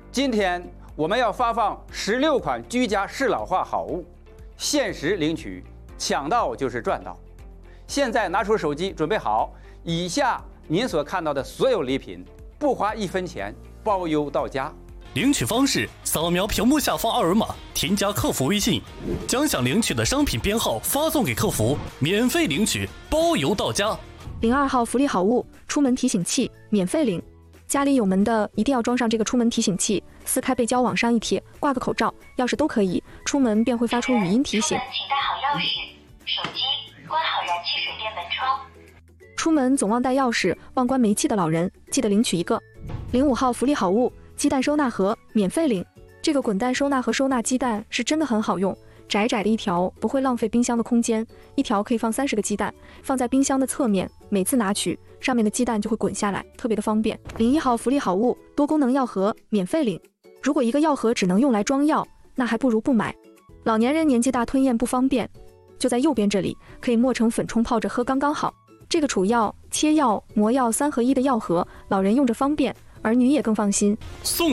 今天我们要发放16款居家适老化好物，限时领取，抢到就是赚到。现在拿出手机，准备好，以下您所看到的所有礼品，不花1分钱，包邮到家。 领取方式：扫描屏幕下方二维码，添加客服微信，将想领取的商品编号发送给客服，免费领取，包邮到家。 02号福利好物，出门提醒器，免费领。家里有门的一定要装上这个出门提醒器，撕开背胶往上一贴，挂个口罩、钥匙都可以，出门便会发出语音提醒。 请带好钥匙、手机，关好燃气水电门窗。 出门总忘带钥匙、忘关煤气的老人，记得领取一个。05号福利好物，鸡蛋收纳盒，免费领。这个滚蛋收纳盒收纳鸡蛋是真的很好用，窄窄的一条不会浪费冰箱的空间，一条可以放30个鸡蛋，放在冰箱的侧面，每次拿取上面的鸡蛋就会滚下来，特别的方便。01号福利好物，多功能药盒，免费领。如果一个药盒只能用来装药，那还不如不买。老年人年纪大吞咽不方便，就在右边这里，可以磨成粉冲泡着喝刚刚好。这个储药、切药、磨药3合1的药盒，老人用着方便，儿女也更放心。 送！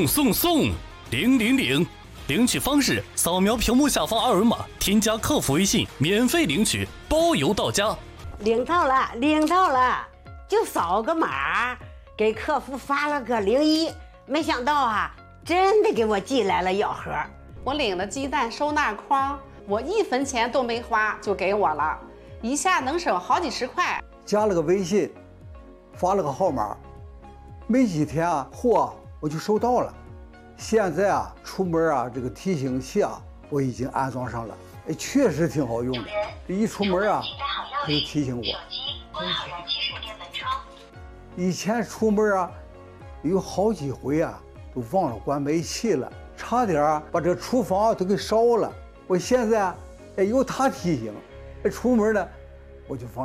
领取方式：扫描屏幕下方二维码，添加客服微信，免费领取，包邮到家。 领到了，就扫个码，给客服发了个01，没想到啊，真的给我寄来了药盒。 我领了鸡蛋收纳筐，我1分钱都没花就给我了，一下能省好几10块。 加了个微信，发了个号码，没几天啊，货我就收到了。现在啊，出门啊，这个提醒器啊，我已经安装上了，确实挺好用的。一出门啊，它就提醒我。 关好燃气水电门窗。 以前出门啊，有好几回啊，都忘了关煤气了，差点啊把这厨房都给烧了。我现在有它提醒，出门呢，我就放心。